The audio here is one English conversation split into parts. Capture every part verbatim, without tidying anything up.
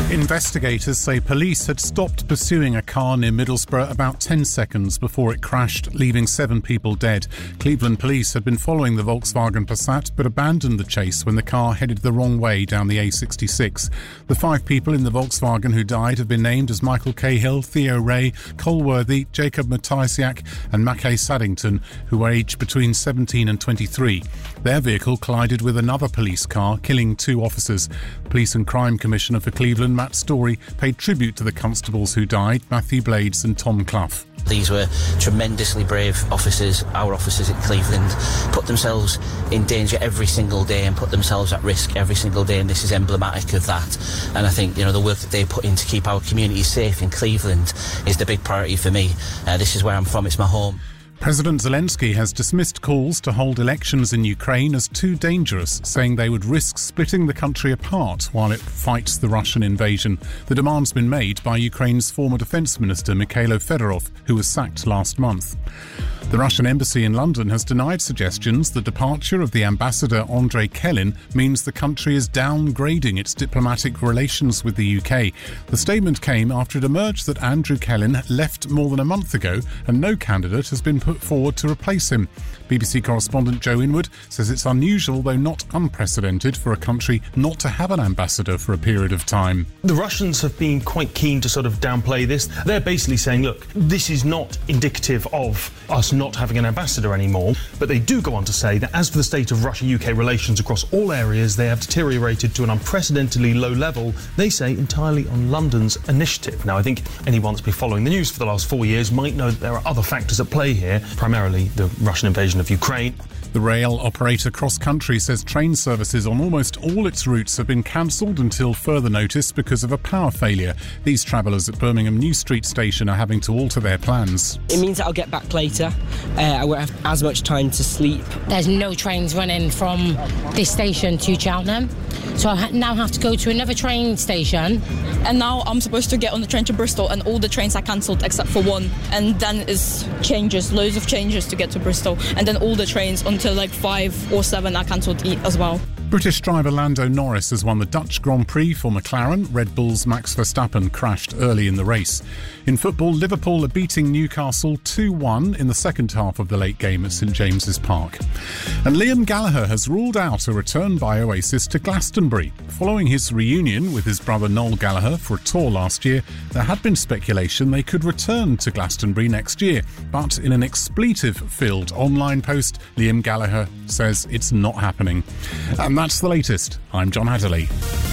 Investigators say police had stopped pursuing a car near Middlesbrough about ten seconds before it crashed, leaving seven people dead. Cleveland police had been following the Volkswagen Passat but abandoned the chase when the car headed the wrong way down the A sixty-six. The five people in the Volkswagen who died have been named as Michael Cahill, Theo Ray, Cole Worthy, Jacob Matisiak and Mackay Saddington, who were aged between seventeen and twenty-three. Their vehicle collided with another police car, killing two officers. Police and Crime Commissioner for Cleveland, Matt Story, paid tribute to the constables who died, Matthew Blades and Tom Clough. These were tremendously brave officers. Our officers at Cleveland put themselves in danger every single day and put themselves at risk every single day, and this is emblematic of that. And I think, you know, the work that they put in to keep our community safe in Cleveland is the big priority for me. Uh, this is where I'm from, it's my home. President Zelensky has dismissed calls to hold elections in Ukraine as too dangerous, saying they would risk splitting the country apart while it fights the Russian invasion. The demand's been made by Ukraine's former defence minister Mikhailo Fedorov, who was sacked last month. The Russian embassy in London has denied suggestions the departure of the ambassador Andrei Kelin means the country is downgrading its diplomatic relations with the U K. The statement came after it emerged that Andrew Kelin left more than a month ago and no candidate has been put forward to replace him. B B C correspondent Joe Inwood says it's unusual, though not unprecedented, for a country not to have an ambassador for a period of time. The Russians have been quite keen to sort of downplay this. They're basically saying, look, this is not indicative of us not having an ambassador anymore. But they do go on to say that as for the state of Russia-U K relations across all areas, they have deteriorated to an unprecedentedly low level, they say entirely on London's initiative. Now, I think anyone that's been following the news for the last four years might know that there are other factors at play here, primarily the Russian invasion of Ukraine. The rail operator Cross Country says train services on almost all its routes have been cancelled until further notice because of a power failure. These travellers at Birmingham New Street Station are having to alter their plans. It means that I'll get back later. Uh, I won't have as much time to sleep. There's no trains running from this station to Cheltenham, so I now have to go to another train station. And now I'm supposed to get on the train to Bristol, and all the trains are cancelled except for one. And then is changes, loads of changes to get to Bristol, and then all the trains until like five or seven are cancelled as well. British driver Lando Norris has won the Dutch Grand Prix for McLaren. Red Bull's Max Verstappen crashed early in the race. In football, Liverpool are beating Newcastle two one in the second half of the late game at St James's Park. And Liam Gallagher has ruled out a return by Oasis to Glastonbury. Following his reunion with his brother Noel Gallagher for a tour last year, there had been speculation they could return to Glastonbury next year. But in an expletive-filled online post, Liam Gallagher says it's not happening. And that's the latest. I'm John Hatterley.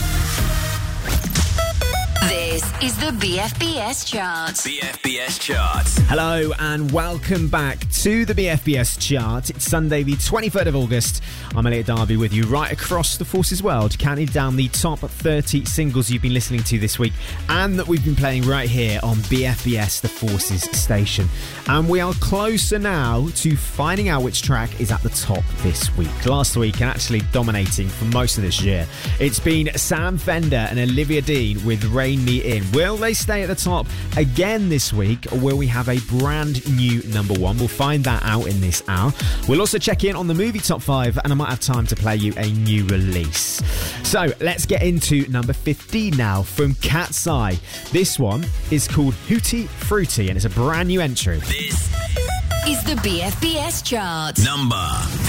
This is the B F B S Chart. B F B S Chart. Hello and welcome back to the B F B S Chart. It's Sunday the twenty-third of August. I'm Elliot Darby with you right across the Forces world, counting down the top thirty singles you've been listening to this week and that we've been playing right here on B F B S, the Forces station. And we are closer now to finding out which track is at the top this week. Last week, and actually dominating for most of this year, it's been Sam Fender and Olivia Dean with Rein Me In. Will they stay at the top again this week, or will we have a brand new number one? We'll find that out in this hour. We'll also check in on the movie top five, and I might have time to play you a new release. So let's get into number fifteen now from Cat's Eye. This one is called Hootie Fruity, and it's a brand new entry. This is the B F B S Chart. Number